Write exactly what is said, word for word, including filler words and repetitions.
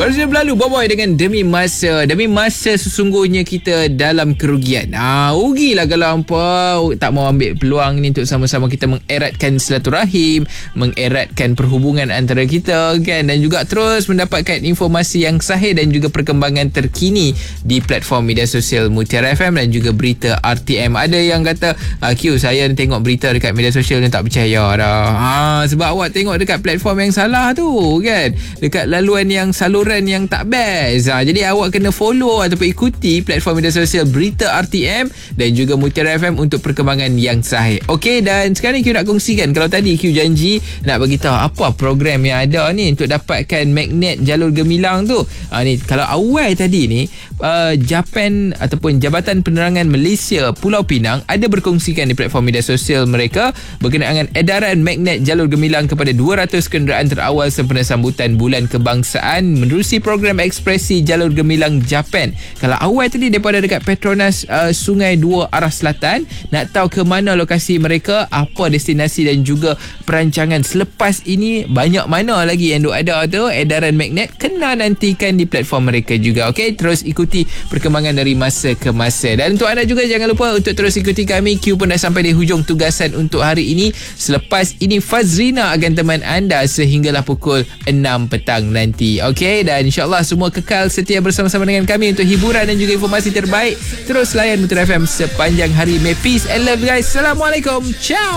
Baru saja berlalu Boboy dengan Demi Masa. Demi Masa sesungguhnya kita dalam kerugian. Ah, rugilah kalau hampa tak mau ambil peluang ni untuk sama-sama kita mengeratkan silaturahim, mengeratkan perhubungan antara kita kan, dan juga terus mendapatkan informasi yang sahih dan juga perkembangan terkini di platform media sosial Mutiara F M dan juga berita R T M. Ada yang kata, ah, Q, saya tengok berita dekat media sosial ni tak percaya dah. Ah, sebab awak tengok dekat platform yang salah tu kan, dekat laluan yang saluran yang tak best. Ha, jadi awak kena follow ataupun ikuti platform media sosial berita R T M dan juga Mutiara F M untuk perkembangan yang sahih. Okey, dan sekarang ni Q nak kongsikan, kalau tadi Q janji nak bagi tahu apa program yang ada ni untuk dapatkan magnet jalur gemilang tu. Ha, ni kalau awal tadi ni uh, Japan ataupun Jabatan Penerangan Malaysia Pulau Pinang ada berkongsikan di platform media sosial mereka berkenaan dengan edaran magnet jalur gemilang kepada dua ratus kenderaan terawal sempena sambutan Bulan Kebangsaan menerusi program ekspresi jalur gemilang Japan. Kalau awal tadi daripada dekat Petronas uh, Sungai Dua arah selatan, nak tahu ke mana lokasi mereka, apa destinasi dan juga perancangan selepas ini, banyak mana lagi yang duk ada tu edaran magnet, kena nantikan di platform mereka juga. Okey, terus ikuti perkembangan dari masa ke masa. Dan untuk anda juga jangan lupa untuk terus ikuti kami. Q pun dah sampai di hujung tugasan untuk hari ini. Selepas ini Fazrina akan teman anda sehinggalah pukul enam petang nanti. Okey, dan insyaAllah semua kekal setia bersama-sama dengan kami untuk hiburan dan juga informasi terbaik. Terus layan Mutiara F M sepanjang hari. May peace and love guys. Assalamualaikum. Ciao.